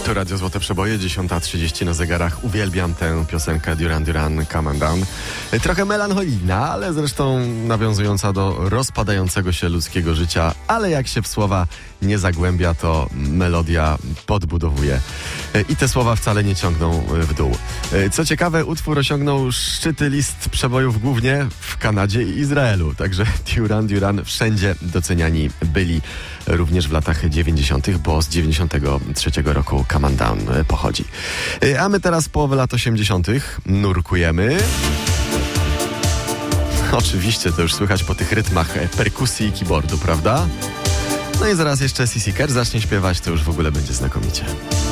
To Radio Złote Przeboje, 10:30 na zegarach. Uwielbiam tę piosenkę Duran Duran, Come on Down. Trochę melancholijna, ale zresztą nawiązująca do rozpadającego się ludzkiego życia, ale jak się w słowa nie zagłębia, to melodia podbudowuje. I te słowa wcale nie ciągną w dół. Co ciekawe, utwór osiągnął szczyty list przebojów głównie w Kanadzie i Izraelu. Także Duran Duran wszędzie doceniani byli, również w latach 90., bo z 93 roku Come on Down pochodzi. A my teraz połowę lat 80. nurkujemy. Oczywiście to już słychać po tych rytmach perkusji i keyboardu, prawda? No i zaraz jeszcze CC Care zacznie śpiewać, to już w ogóle będzie znakomicie.